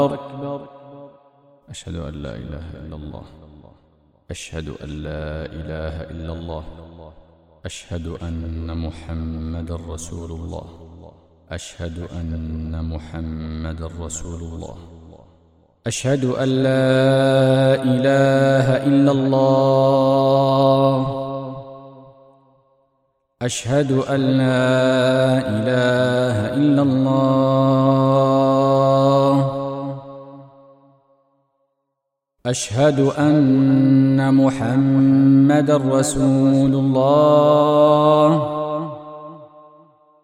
أشهد أن لا إله إلا الله. أشهد أن لا إله إلا الله. أشهد أن محمدا رسول الله. أشهد أن محمدا رسول الله. أشهد أن لا إله إلا الله. أشهد أن لا إله إلا الله. أشهد أن محمدا رسول الله.